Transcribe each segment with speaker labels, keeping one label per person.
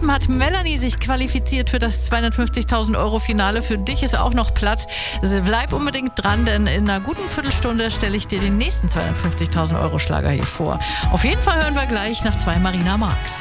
Speaker 1: 7 hat Melanie sich qualifiziert für das 250.000 Euro Finale. Für dich ist auch noch Platz. Also bleib unbedingt dran, denn in einer guten Viertelstunde stelle ich dir den nächsten 250.000 Euro Schlager hier vor. Auf jeden Fall hören wir gleich nach 2 Marina Marx.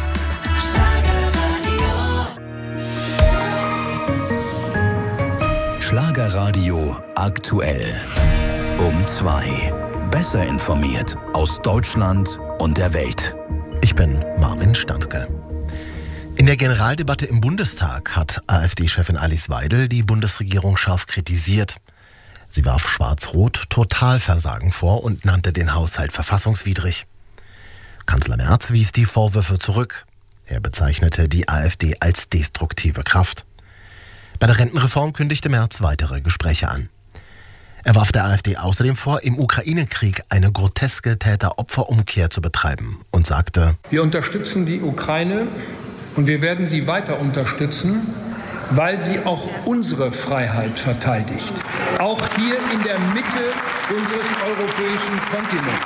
Speaker 2: Schlagerradio aktuell. Um 2. Besser informiert aus Deutschland und der Welt.
Speaker 3: Ich bin Marvin Standke. In der Generaldebatte im Bundestag hat AfD-Chefin Alice Weidel die Bundesregierung scharf kritisiert. Sie warf Schwarz-Rot Totalversagen vor und nannte den Haushalt verfassungswidrig. Kanzler Merz wies die Vorwürfe zurück. Er bezeichnete die AfD als destruktive Kraft. Bei der Rentenreform kündigte Merz weitere Gespräche an. Er warf der AfD außerdem vor, im Ukraine-Krieg eine groteske Täter-Opfer-Umkehr zu betreiben und sagte:
Speaker 4: Wir unterstützen die Ukraine und wir werden sie weiter unterstützen, weil sie auch unsere Freiheit verteidigt. Auch hier in der Mitte unseres europäischen Kontinents.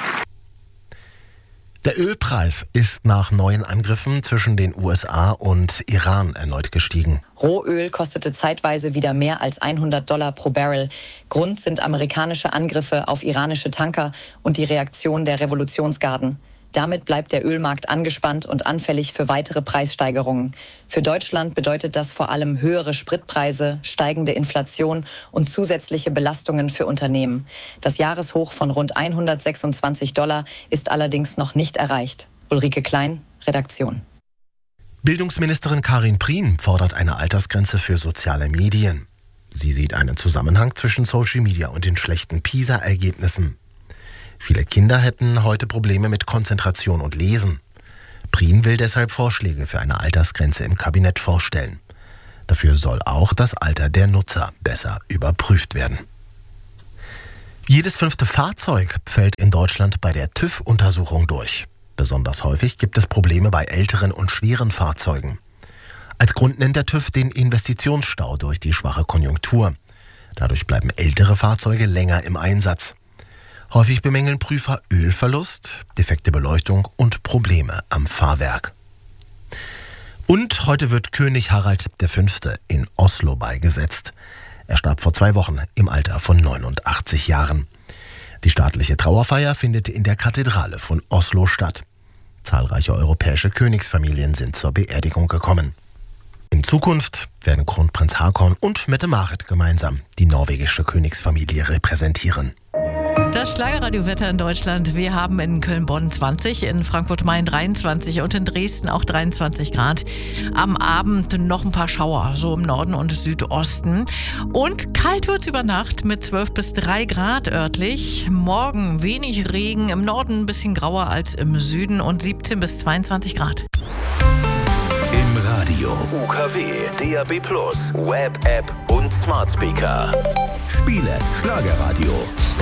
Speaker 3: Der Ölpreis ist nach neuen Angriffen zwischen den USA und Iran erneut gestiegen.
Speaker 5: Rohöl kostete zeitweise wieder mehr als $100 pro Barrel. Grund sind amerikanische Angriffe auf iranische Tanker und die Reaktion der Revolutionsgarden. Damit bleibt der Ölmarkt angespannt und anfällig für weitere Preissteigerungen. Für Deutschland bedeutet das vor allem höhere Spritpreise, steigende Inflation und zusätzliche Belastungen für Unternehmen. Das Jahreshoch von rund $126 ist allerdings noch nicht erreicht. Ulrike Klein, Redaktion.
Speaker 3: Bildungsministerin Karin Prien fordert eine Altersgrenze für soziale Medien. Sie sieht einen Zusammenhang zwischen Social Media und den schlechten PISA-Ergebnissen. Viele Kinder hätten heute Probleme mit Konzentration und Lesen. Prien will deshalb Vorschläge für eine Altersgrenze im Kabinett vorstellen. Dafür soll auch das Alter der Nutzer besser überprüft werden. Jedes 5. Fahrzeug fällt in Deutschland bei der TÜV-Untersuchung durch. Besonders häufig gibt es Probleme bei älteren und schweren Fahrzeugen. Als Grund nennt der TÜV den Investitionsstau durch die schwache Konjunktur. Dadurch bleiben ältere Fahrzeuge länger im Einsatz. Häufig bemängeln Prüfer Ölverlust, defekte Beleuchtung und Probleme am Fahrwerk. Und heute wird König Harald V. in Oslo beigesetzt. Er starb vor 2 Wochen im Alter von 89 Jahren. Die staatliche Trauerfeier findet in der Kathedrale von Oslo statt. Zahlreiche europäische Königsfamilien sind zur Beerdigung gekommen. In Zukunft werden Kronprinz Haakon und Mette-Marit gemeinsam die norwegische Königsfamilie repräsentieren.
Speaker 1: Das Schlagerradio-Wetter in Deutschland. Wir haben in Köln-Bonn 20, in Frankfurt-Main 23 und in Dresden auch 23 Grad. Am Abend noch ein paar Schauer, so im Norden und Südosten. Und kalt wird's über Nacht mit 12 bis 3 Grad örtlich. Morgen wenig Regen, im Norden ein bisschen grauer als im Süden und 17 bis 22 Grad.
Speaker 2: Im Radio, UKW, DAB+, Web-App und Smart Speaker. Spiele Schlagerradio.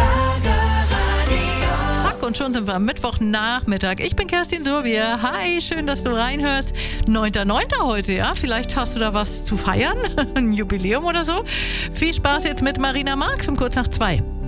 Speaker 1: Zack, und schon sind wir am Mittwochnachmittag. Ich bin Kerstin Surbier. Hi, schön, dass du reinhörst. 9.9. heute, ja? Vielleicht hast du da was zu feiern, ein Jubiläum oder so. Viel Spaß jetzt mit Marina Marx um kurz nach 2.